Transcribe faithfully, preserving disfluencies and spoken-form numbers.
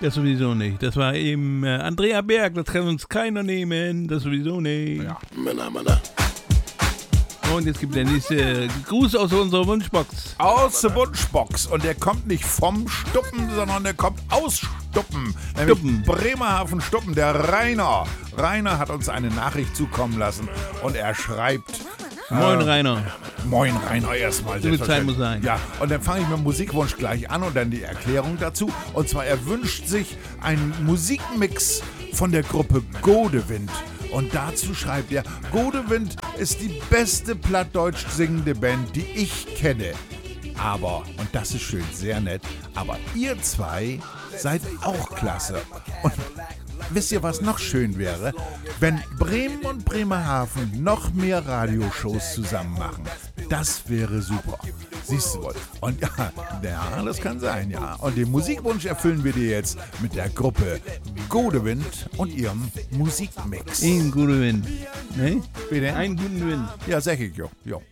Das sowieso nicht. Das war eben äh, Andrea Berg, das kann uns keiner nehmen. Das sowieso nicht. Ja, Männer, Männer. Und jetzt gibt der nächste Gruß aus unserer Wunschbox. Aus der Wunschbox. Und der kommt nicht vom Stuppen, sondern der kommt aus Stuppen. Nämlich Stuppen. Bremerhaven Stuppen, der Rainer. Rainer hat uns eine Nachricht zukommen lassen und er schreibt... Moin äh, Rainer. Moin Rainer erstmal. So viel Zeit muss sein. Ja, und dann fange ich mit dem Musikwunsch gleich an und dann die Erklärung dazu. Und zwar, er wünscht sich einen Musikmix von der Gruppe Godewind. Und dazu schreibt er, Godewind ist die beste plattdeutsch singende Band, die ich kenne. Aber, und das ist schön, sehr nett, aber ihr zwei seid auch klasse. Und wisst ihr, was noch schön wäre? Wenn Bremen und Bremerhaven noch mehr Radioshows zusammen machen. Das wäre super. Siehst du wohl. Und ja, ja, das kann sein, ja. Und den Musikwunsch erfüllen wir dir jetzt mit der Gruppe Godewind und ihrem Musikmix. Ein guter Wind. Ne? Bitte? Einen guten Wind. Ja, sag ich, jo. jo.